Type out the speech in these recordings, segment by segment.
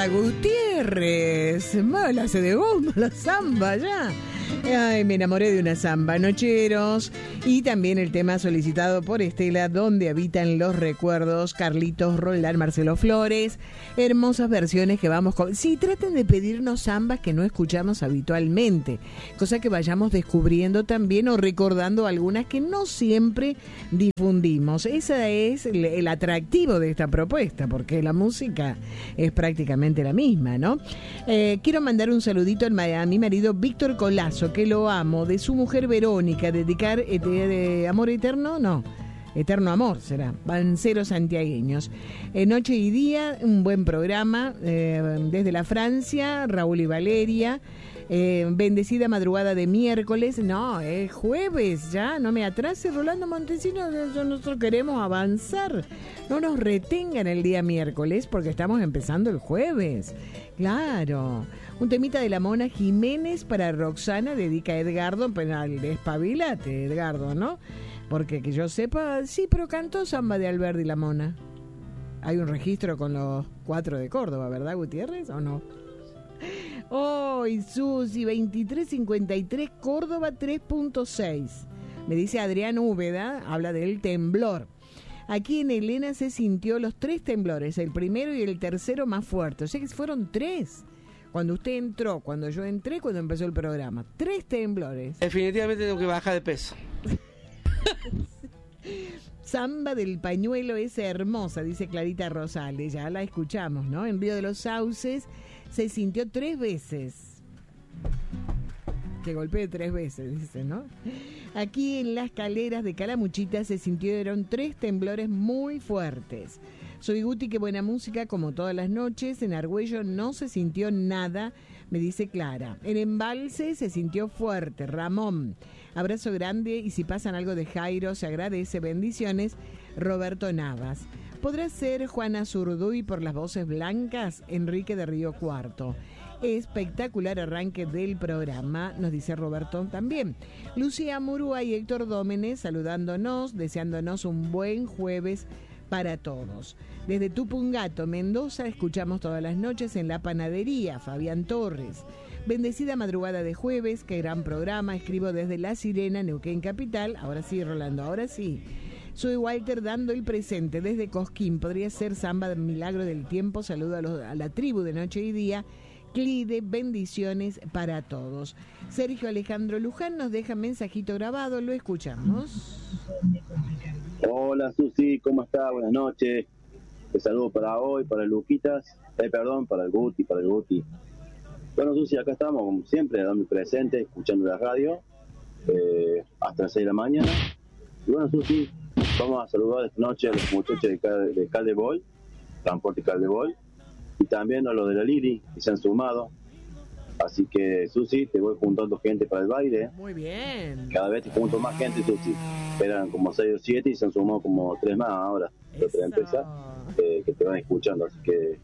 Rosa Gutiérrez. La hace de bomba la samba ya. Ay, me enamoré de una samba, Nocheros. Y también el tema solicitado por Estela, Donde habitan los recuerdos, Carlitos Roldán, Marcelo Flores. Hermosas versiones que vamos con... Sí, traten de pedirnos zambas que no escuchamos habitualmente, cosa que vayamos descubriendo también o recordando algunas que no siempre difundimos. Ese es el atractivo de esta propuesta, porque la música es prácticamente la misma, ¿no? Quiero mandar un saludito a mi marido Víctor Colazo, que lo amo, de su mujer Verónica, dedicar de amor eterno, no, eterno amor será, Banceros santiagueños. Noche y día, un buen programa, desde la Francia, Raúl y Valeria. Bendecida madrugada de miércoles, no, es jueves ya, no me atrase Rolando Montesino, nosotros queremos avanzar, no nos retengan el día miércoles porque estamos empezando el jueves, claro. Un temita de la Mona Jiménez para Roxana, dedica a Edgardo, pero despabilate Edgardo, ¿no? Porque que yo sepa, sí, pero cantó samba de Alberdi la Mona. Hay un registro con los 4 de Córdoba, ¿verdad, Gutiérrez, o no? Oh, y Susi, 2353, Córdoba 3.6. Me dice Adrián Úbeda, habla del temblor. Aquí en Elena se sintió los 3 temblores, el primero y el tercero más fuerte. O sea que fueron 3. Cuando usted entró, cuando yo entré, cuando empezó el programa. 3 temblores. Definitivamente tengo que bajar de peso. Samba del pañuelo es hermosa, dice Clarita Rosales. Ya la escuchamos, ¿no? En Río de los Sauces se sintió 3 veces. Que golpeé 3 veces, dice, ¿no? Aquí en las Caleras de Calamuchita se sintieron 3 temblores muy fuertes. Soy Guti, qué buena música, como todas las noches. En Argüello no se sintió nada, me dice Clara. En Embalse se sintió fuerte, Ramón. Abrazo grande, y si pasan algo de Jairo, se agradece. Bendiciones, Roberto Navas. ¿Podrá ser Juana Zurduy por las voces blancas? Enrique de Río Cuarto. Espectacular arranque del programa, nos dice Roberto también. Lucía Murúa y Héctor Dómenes saludándonos, deseándonos un buen jueves para todos. Desde Tupungato, Mendoza, escuchamos todas las noches en La Panadería, Fabián Torres. Bendecida madrugada de jueves, qué gran programa. Escribo desde La Sirena, Neuquén Capital. Ahora sí, Rolando, ahora sí. Soy Walter dando el presente desde Cosquín. Podría ser Samba del Milagro del Tiempo. Saludo a la tribu de Noche y Día. Clide, bendiciones para todos. Sergio Alejandro Luján nos deja mensajito grabado, lo escuchamos. Hola Susi, ¿cómo está? Buenas noches. Te saludo para hoy, para el Luquitas, para el Guti, Bueno Susi, acá estamos como siempre, dando el presente, escuchando la radio, hasta las 6 de la mañana. Y bueno Susi, vamos a saludar esta noche a los muchachos de Caldeboy, Transporte Caldeboy, y también a los de la Lili, que se han sumado. Así que, Susi, te voy juntando gente para el baile. Muy bien. Cada vez te junto más gente, Susi. Eran como 6 o 7 y se han sumado como 3 más ahora. De otra empresa que te van escuchando. Así que,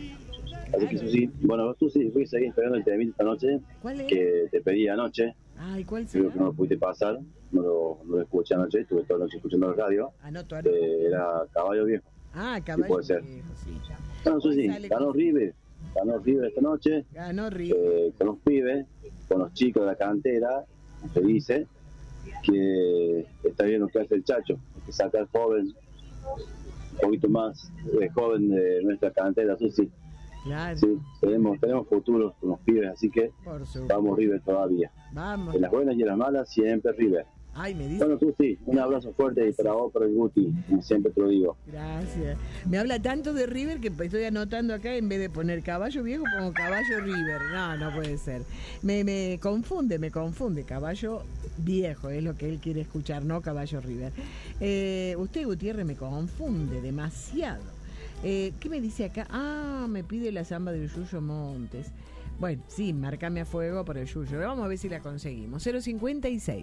Susi, bueno, Susi, voy a seguir esperando el temita esta noche. ¿Cuál es? Que te pedí anoche. Ay, ¿cuál será? Creo que no lo pudiste pasar. No lo escuché anoche. Estuve toda la noche escuchando la radio. Era Caballo Viejo. Ah, Caballo puede ser. Viejo, sí. Bueno, Susi, ganó River esta noche. Ganó River. Con los pibes, con los chicos de la cantera, se dice que está bien lo que hace el Chacho, que saca al joven, un poquito más joven de nuestra cantera, Susi. Claro. Sí, tenemos futuros con los pibes, así que vamos River todavía. Vamos. En las buenas y en las malas, siempre River. Ay, me dice. Bueno, Susi, un abrazo fuerte y para vos, para el Guti, como siempre te lo digo. Gracias. Me habla tanto de River que estoy anotando acá, en vez de poner Caballo Viejo, pongo Caballo River. No puede ser. Me confunde. Caballo Viejo es lo que él quiere escuchar, no Caballo River. Usted, Gutiérrez, me confunde demasiado. ¿Qué me dice acá? Me pide la samba del Yuyo Montes. Bueno, sí, márcame a fuego por el Yuyo. Vamos a ver si la conseguimos. 056.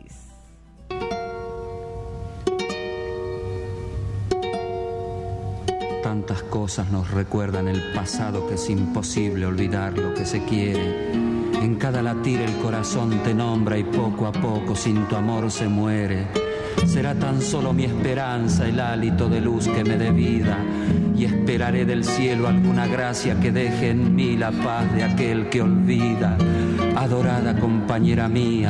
Tantas cosas nos recuerdan el pasado que es imposible olvidar lo que se quiere. En cada latir el corazón te nombra y poco a poco sin tu amor se muere. será tan solo mi esperanza el hálito de luz que me dé vida, y esperaré del cielo alguna gracia que deje en mí la paz de aquel que olvida. Adorada compañera mía,